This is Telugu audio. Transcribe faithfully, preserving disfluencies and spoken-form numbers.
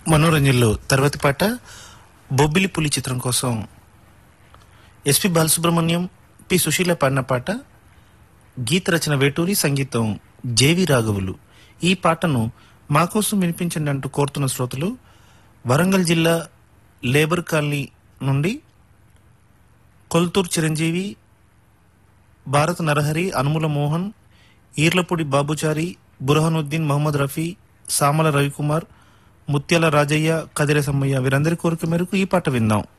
మనోరంజన్లో తర్వాతి పాట బొబ్బిలి పులి చిత్రం కోసం ఎస్పి బాలసుబ్రహ్మణ్యం, పి సుశీల పాడిన పాట. గీత రచన వేటూరి, సంగీతం జేవి రాఘవులు. ఈ పాటను మా కోసం వినిపించండి అంటూ కోరుతున్న శ్రోతలు వరంగల్ జిల్లా లేబర్ కాలనీ నుండి కొల్తూరు చిరంజీవి, భారత నరహరి, అనుముల మోహన్, ఈర్లపూడి బాబుచారి, బురహనుద్దీన్, మహమ్మద్ రఫీ, సామల రవికుమార్, ముత్యాల రాజయ్య, కదిరే సమ్మయ్య వీరందరి కోరిక మేరకు ఈ పాట విందాం.